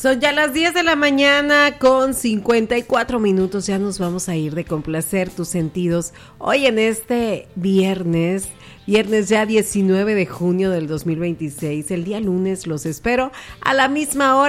Son ya las 10 de la mañana con 54 minutos. Ya nos vamos a ir de complacer tus sentidos. Hoy en este viernes ya 19 de junio del 2026. El día lunes los espero a la misma hora.